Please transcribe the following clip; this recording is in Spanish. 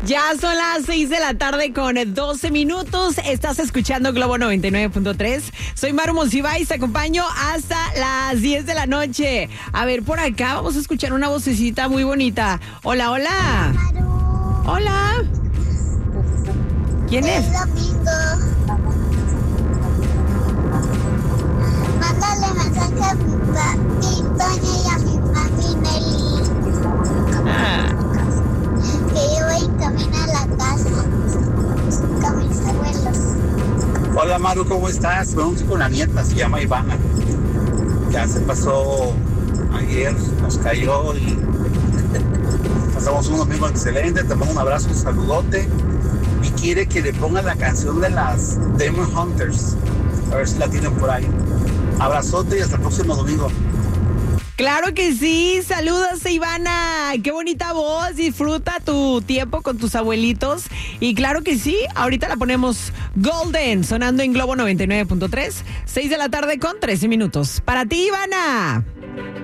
Ya son las 6 de la tarde con 12 minutos. Estás escuchando Globo 99.3. Soy Maru Monsiváis, te acompaño hasta las 10 de la noche. A ver, por acá vamos a escuchar una vocecita muy bonita. Hola, hola. Maru. Hola. ¿Quién es? Es domingo. Mándale mensaje a mi papi Toño y a mi mami Nelly. Ah. Que yo voy en camino a la casa con mis abuelos. Hola Maru, ¿cómo estás? Vamos con la nieta, se llama Ivana. Ya se pasó ayer, nos cayó y pasamos un domingo excelente. Te mando un abrazo, un saludote. Y quiere que le ponga la canción de las Demon Hunters. A ver si la tienen por ahí. Abrazote y hasta el próximo domingo. Claro que sí, saludos Ivana, qué bonita voz, disfruta tu tiempo con tus abuelitos y claro que sí, ahorita la ponemos Golden, sonando en Globo 99.3, 6 de la tarde con 13 minutos. Para ti Ivana.